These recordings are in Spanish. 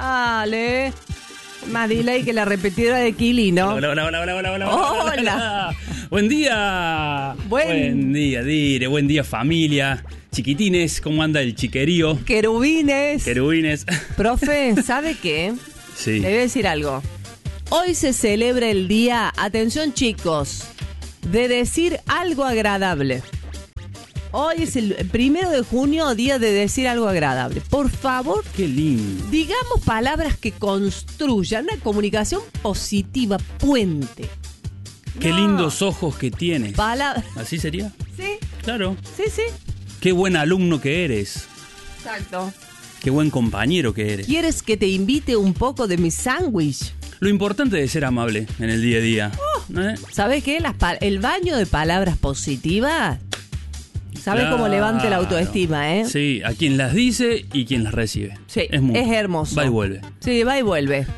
Dale. Más delay que la repetidora de Kili, ¿no? Hola. Buen día. Buen día, Dire. Buen día, familia. Chiquitines, ¿cómo anda el chiquerío? Querubines. Profe, ¿sabe qué? Sí. Le voy a decir algo. Hoy se celebra el día, atención chicos, de decir algo agradable. Hoy es el 1 de junio, día de decir algo agradable. Por favor, qué lindo. Digamos palabras que construyan una comunicación positiva, puente. Qué lindos ojos que tienes. ¿Así sería? Sí. Claro. Sí. Qué buen alumno que eres. Exacto. Qué buen compañero que eres. ¿Quieres que te invite un poco de mi sándwich? Lo importante es ser amable en el día a día. ¿Sabes qué? El baño de palabras positivas, ¿sabes cómo levante la autoestima, eh? Sí, a quien las dice y quien las recibe. Sí, es hermoso. Va y vuelve. Sí, va y vuelve.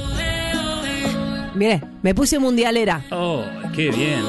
Mire, me puse mundialera. Oh, qué bien.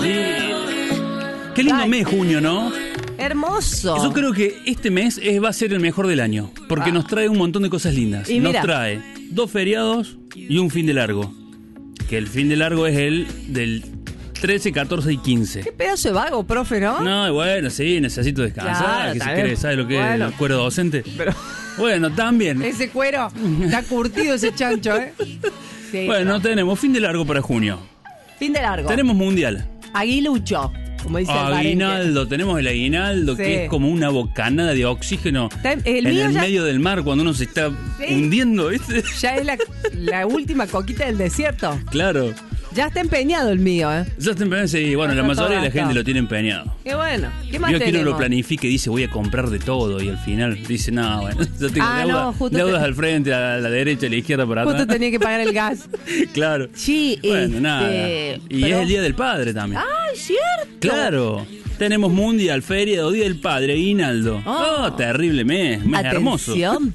Qué lindo mes, junio, ¿no? Hermoso. Yo creo que este mes va a ser el mejor del año, porque nos trae un montón de cosas lindas. Y nos trae 2 feriados y un fin de largo. Que el fin de largo es el del 13, 14 y 15. Qué pedazo de vago, profe, ¿no? No, bueno, sí, necesito descansar. Claro, ¿Qué se cree? ¿Sabe lo que es el cuero docente? Pero bueno, también. Ese cuero está curtido ese chancho, ¿eh? Sí, bueno, tenemos fin de largo para junio. Fin de largo. Tenemos mundial. Aguilucho, como dice aguinaldo, tenemos el aguinaldo, que es como una bocanada de oxígeno en el medio del mar cuando uno se está hundiendo, ¿viste? Ya es la última coquita del desierto. Claro. Ya está empeñado el mío, ¿eh? Ya está empeñado, sí. Bueno, la mayoría de la gente lo tiene empeñado. Qué bueno. ¿Qué más tenemos? Que uno lo planifique y dice voy a comprar de todo y al final dice no, bueno, yo tengo deudas al frente, a la derecha, a la izquierda, para atrás. Justo tenía que pagar el gas. Claro. Sí, bueno, nada. Y es el Día del Padre también. ¡Ay, cierto! Claro. Tenemos mundial, feria, Día del Padre, aguinaldo. Oh, terrible mes hermoso.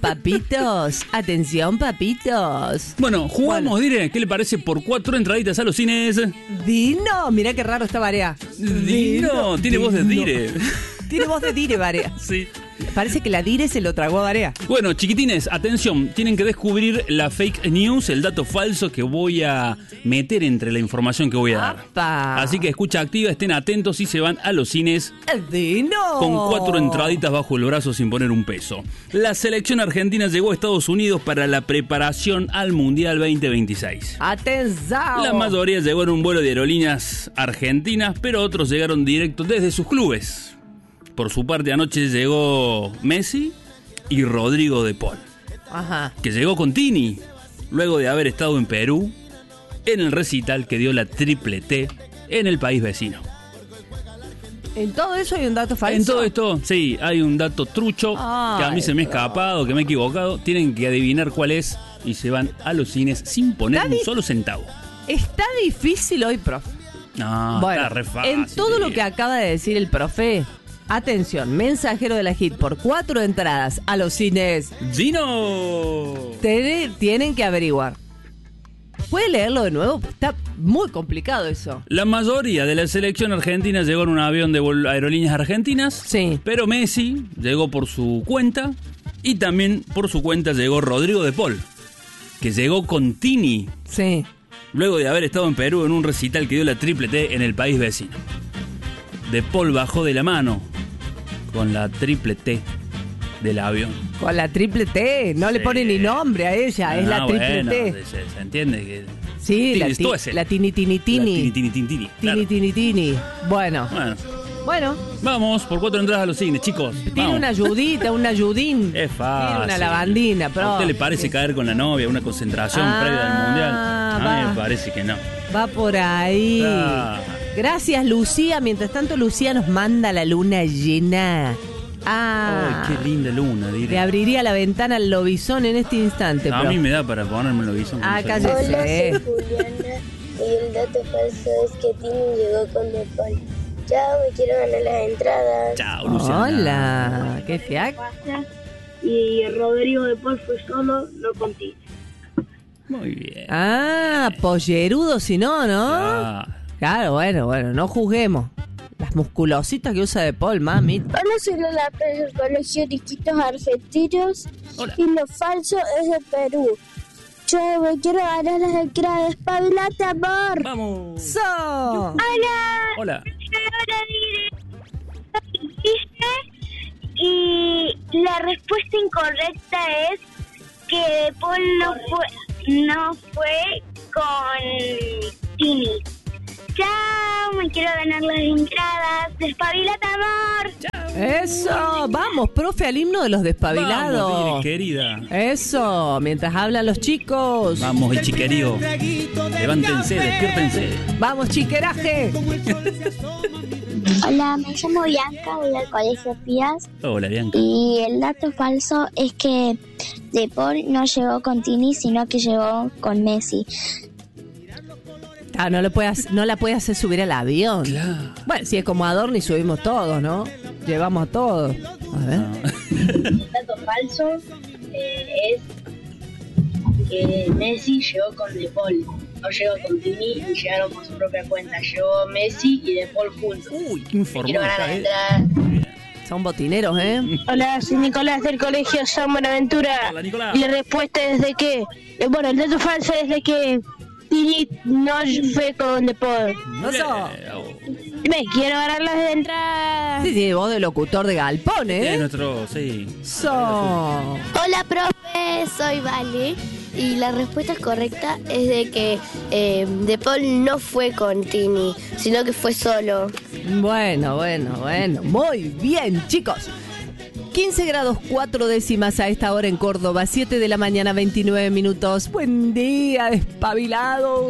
Atención, papitos. Bueno, jugamos, Dire, ¿qué le parece por 4 entraditas a los cines? Dino, mirá qué raro está Barea. Dino, tiene voz de Dire. Tiene voz de Dire, Barea. Sí. Parece que la Dire se lo tragó a Barea. Bueno, chiquitines, atención, tienen que descubrir la fake news, el dato falso que voy a meter entre la información que voy a dar. ¡Apa! Así que escucha activa, estén atentos y se van a los cines ¡Dino! Con 4 entraditas bajo el brazo sin poner un peso. La selección argentina llegó a Estados Unidos para la preparación al Mundial 2026. ¡Atención! La mayoría llegó en un vuelo de aerolíneas argentinas, pero otros llegaron directo desde sus clubes. Por su parte, anoche llegó Messi y Rodrigo de Paul. Ajá. Que llegó con Tini, luego de haber estado en Perú, en el recital que dio la Triple T en el país vecino. ¿En todo eso hay un dato falso? En todo esto, sí, hay un dato trucho que a mí se me ha escapado, que me he equivocado. Tienen que adivinar cuál es y se van a los cines sin poner un solo centavo. Está difícil hoy, profe. No, bueno, está re fácil. En todo lo que acaba de decir el profe... Atención, mensajero de la HIT por 4 entradas a los cines. ¡Gino! Tienen que averiguar. ¿Puede leerlo de nuevo? Está muy complicado eso. La mayoría de la selección argentina llegó en un avión de aerolíneas argentinas. Sí. Pero Messi llegó por su cuenta. Y también por su cuenta llegó Rodrigo de Paul, que llegó con Tini. Sí. Luego de haber estado en Perú en un recital que dio la Triple T en el país vecino. De Paul bajó de la mano con la Triple T del avión. Con la Triple T, no le pone ni nombre a ella, es la Triple T. Se entiende que... Sí, la Tini Tini Tini. La Tini Tini Tini. Tini Tini Tini. Bueno. Vamos, por 4 entradas a los cines, chicos. Tiene una ayudita, un ayudín. Es fácil. Tiene una lavandina, pero... ¿A usted le parece caer con la novia, una concentración previa al Mundial? A mí me parece que no. Va por ahí. Gracias, Lucía. Mientras tanto, Lucía nos manda la luna llena. Ay, qué linda luna, Dire. Le abriría la ventana al lobizón en este instante. A mí me da para ponerme el lobizón. Cállese. Hola, soy Juliana y el dato falso es que Tini llegó con De Paul. Chao, me quiero ganar las entradas. Chao, Luciana. Hola, qué fiac. Y Rodrigo de Paul fue solo, no con Tini. Muy bien. Pollerudo si no, ¿no? Claro, bueno, no juzguemos. Las musculositas que usa De Paul, mami. Hola, soy la colegio Riquitos Argentinos. Hola. Y lo falso es de Perú. Yo me quiero ganar las entradas. Espabilate, amor. ¡Vamos! ¡So! Hola. Hola. Y la respuesta incorrecta es que Paul no fue con Tini. Chao, me quiero ganar las entradas. Despabilate, amor. Eso, vamos, profe, al himno de los despabilados. Vamos, Iris, querida. Eso, mientras hablan los chicos. Vamos, el chiquerío. Levántense, despiértense. Vamos, chiqueraje. Hola, me llamo Bianca, voy al colegio Pías. Hola, Bianca. Y el dato falso es que De Paul no llegó con Tini, sino que llegó con Messi. Ah, no la puede hacer subir al avión. Claro. Bueno, si es como Adorni, subimos todos, ¿no? Llevamos a todos. A ver. El dato falso es que Messi llegó con De Paul. No llegó con Tini y llegaron por su propia cuenta. Llegó Messi y De Paul juntos. Uy, qué informado Quiero ganar está, la entrada. Son botineros, ¿eh? Hola, soy Nicolás del colegio San Buenaventura. Hola, Nicolás. Y la respuesta es de que, bueno, el dato falso es de que Tini no fue con De Paul. Eso. Me quiero ganar las entradas. Sí, tiene voz de locutor de galpón, Es ¿eh? nuestro, sí. So. Hola, profe, soy Vale. Y la respuesta correcta es de que De Paul no fue con Tini, sino que fue solo. Bueno. Muy bien, chicos. 15 grados 4 décimas a esta hora en Córdoba, 7 de la mañana, 29 minutos. Buen día, despabilado.